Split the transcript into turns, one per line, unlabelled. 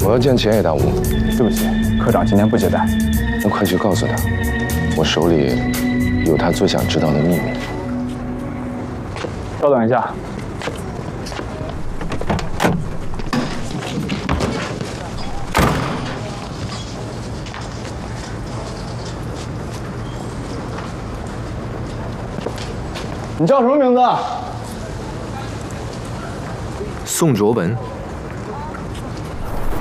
我要见前野大武。
对不起，科长今天不接待。
那快去告诉他，我手里有他最想知道的秘密。
稍等一下。 你叫什么名字？
宋卓文。